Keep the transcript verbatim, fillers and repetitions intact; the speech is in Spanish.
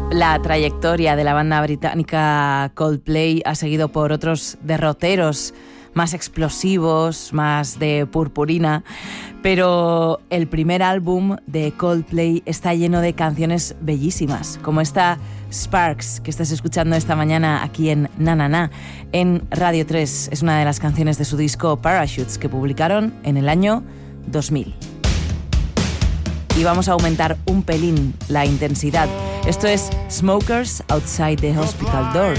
La trayectoria de la banda británica Coldplay ha seguido por otros derroteros más explosivos, más de purpurina, pero el primer álbum de Coldplay está lleno de canciones bellísimas, como esta Sparks que estás escuchando esta mañana aquí en Na Na Na, en Radio tres. Es una de las canciones de su disco Parachutes que publicaron en el año dos mil. Y vamos a aumentar un pelín la intensidad. Esto es Smokers Outside the Hospital Doors.